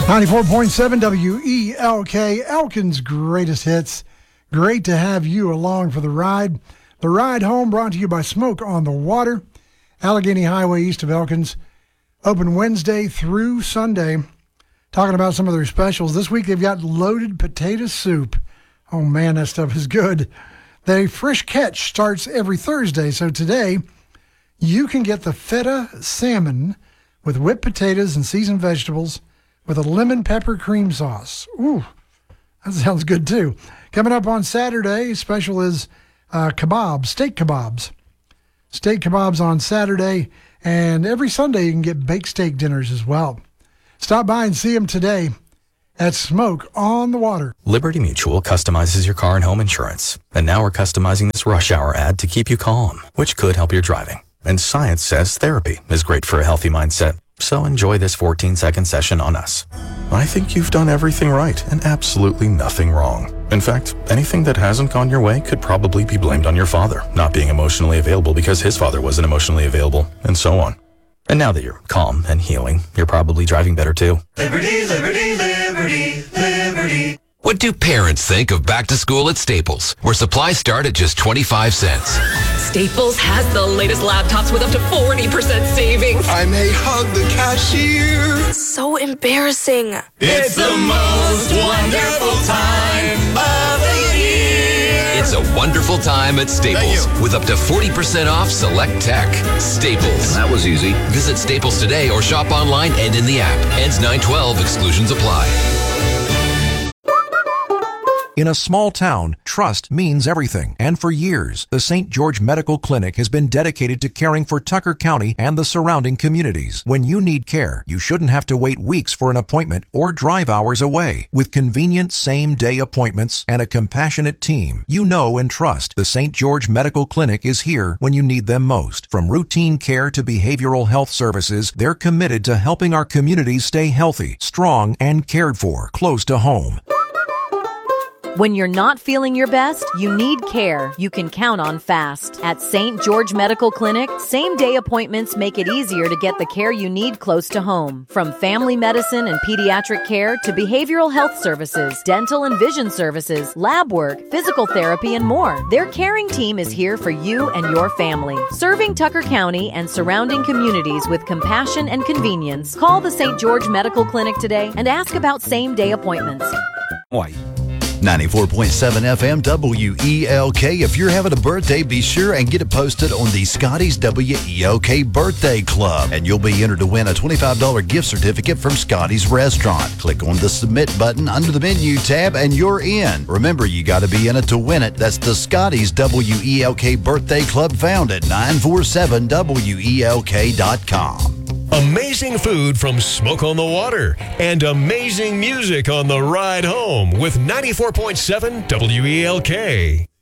94.7 WELK, Elkin's Greatest Hits. Great to have you along for the ride. The ride home brought to you by Smoke on the Water. Allegheny Highway east of Elkins. Open Wednesday through Sunday. Talking about some of their specials. This week they've got loaded potato soup. Oh man, that stuff is good. The Fresh Catch starts every Thursday. So today you can get the feta salmon with whipped potatoes and seasoned vegetables with a lemon pepper cream sauce. Ooh, that sounds good too. Coming up on Saturday, special is kebabs, steak kebabs. Steak kebabs on Saturday, and every Sunday you can get baked steak dinners as well. Stop by and see them today at Smoke on the Water. Liberty Mutual customizes your car and home insurance. And now we're customizing this rush hour ad to keep you calm, which could help your driving. And science says therapy is great for a healthy mindset. So enjoy this 14-second session on us. I think you've done everything right and absolutely nothing wrong. In fact, anything that hasn't gone your way could probably be blamed on your father not being emotionally available because his father wasn't emotionally available, and so on. And now that you're calm and healing, you're probably driving better too. Liberty, liberty, liberty, liberty. What do parents think of back to school at Staples, where supplies start at just 25 cents? Staples has the latest laptops with up to 40% savings. I may hug the cashier. So embarrassing. It's the most wonderful time of the year. It's a wonderful time at Staples with up to 40% off select tech. Staples. That was easy. Visit Staples today or shop online and in the app. Ends 9/12. Exclusions apply. In a small town, trust means everything. And for years, the St. George Medical Clinic has been dedicated to caring for Tucker County and the surrounding communities. When you need care, you shouldn't have to wait weeks for an appointment or drive hours away. With convenient same-day appointments and a compassionate team, you know and trust the St. George Medical Clinic is here when you need them most. From routine care to behavioral health services, they're committed to helping our communities stay healthy, strong, and cared for, close to home. When you're not feeling your best, you need care you can count on fast. At St. George Medical Clinic, same-day appointments make it easier to get the care you need close to home. From family medicine and pediatric care to behavioral health services, dental and vision services, lab work, physical therapy, and more. Their caring team is here for you and your family. Serving Tucker County and surrounding communities with compassion and convenience. Call the St. George Medical Clinic today and ask about same-day appointments. Why? 94.7 FM WELK. If you're having a birthday, be sure and get it posted on the Scotty's WELK Birthday Club. And you'll be entered to win a $25 gift certificate from Scotty's Restaurant. Click on the Submit button under the Menu tab and you're in. Remember, you got to be in it to win it. That's the Scotty's WELK Birthday Club, found at 947WELK.com. Amazing food from Smoke on the Water and amazing music on the ride home with 94.7 WELK.